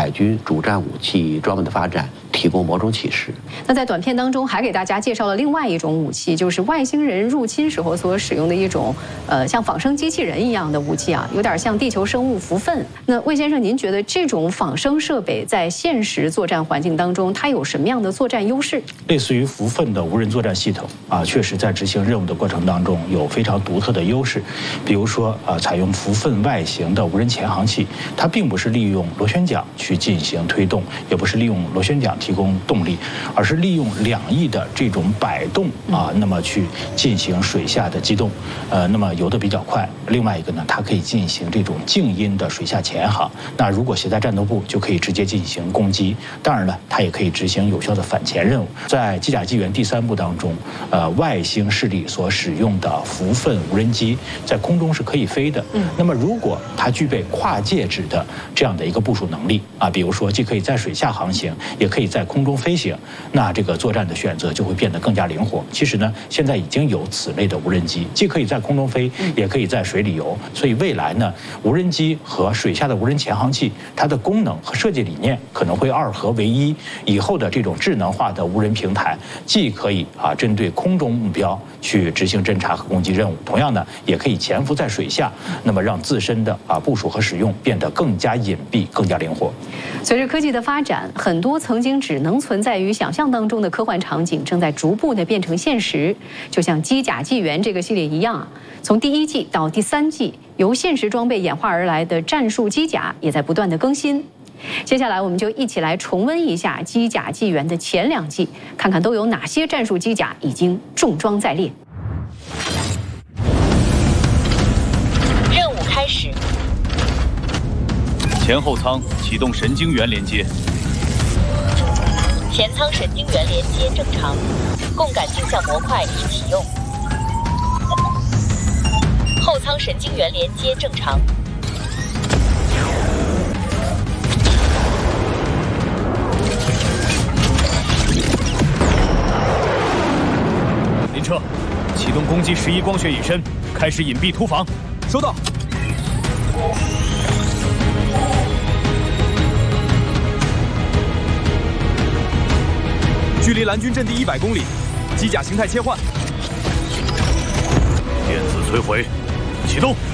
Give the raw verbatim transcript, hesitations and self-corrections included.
海军主战武器装备的发展提供某种启示。 那在短片当中还给大家介绍了另外一种武器，就是外星人入侵时候所使用的一种呃像仿生机器人一样的武器啊，有点像地球生物福分。那魏先生，您觉得这种仿生设备在现实作战环境当中，它有什么样的作战优势？ 类似于福分的无人作战系统啊，确实在执行任务的过程当中有非常独特的优势。比如说啊，采用福分外形的无人潜航器，它并不是利用螺旋桨去进行推动，也不是利用螺旋桨提供动力，而是利用两翼的这种摆动啊，那么去进行水下的机动，呃，那么游得比较快。另外一个呢，它可以进行这种静音的水下潜航。那如果携带战斗部，就可以直接进行攻击。当然了，它也可以执行有效的反潜任务。在机甲纪元第三部当中，呃，外星势力所使用的福分无人机在空中是可以飞的。嗯，那么如果它具备跨介质的这样的一个部署能力啊，比如说既可以在水下航行，也可以在空中飞行，那这个作战的选择就会变得更加灵活。其实呢，现在已经有此类的无人机，既可以在空中飞，也可以在水里游。所以未来呢，无人机和水下的无人潜航器，它的功能和设计理念可能会二合为一。以后的这种智能化的无人平台，既可以啊针对空中目标去执行侦察和攻击任务，同样呢，也可以潜伏在水下，那么让自身的啊部署和使用变得更加隐蔽、更加灵活。 随着科技的发展，很多曾经只能存在于想象当中的科幻场景，正在逐步的变成现实。就像《机甲纪元》这个系列一样啊，从第一季到第三季，由现实装备演化而来的战术机甲也在不断的更新。接下来，我们就一起来重温一下《机甲纪元》的前两季，看看都有哪些战术机甲已经重装在列。 任务开始。 前后舱启动神经元连接。 前舱神经元连接正常，共感镜像模块已启用。后舱神经元连接正常。 林彻，启动攻击十一光学隐身，开始隐蔽突防。 收到。距离蓝军阵地一百公里，机甲形态切换。 电子摧毁，启动。